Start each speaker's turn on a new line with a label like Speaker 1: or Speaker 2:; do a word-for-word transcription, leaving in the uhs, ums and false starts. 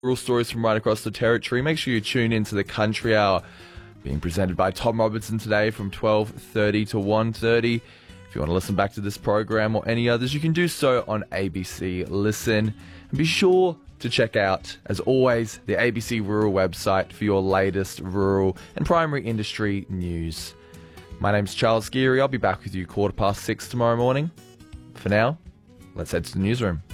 Speaker 1: rural stories from right across the territory. Make sure you tune into the Country Hour, being presented by Tom Robertson today from twelve thirty to one thirty. If you want to listen back to this program or any others, you can do so on A B C Listen. And be sure to check out, as always, the A B C Rural website for your latest rural and primary industry news. My name's Charles Geary. I'll be back with you quarter past six tomorrow morning. For now, let's head to the newsroom.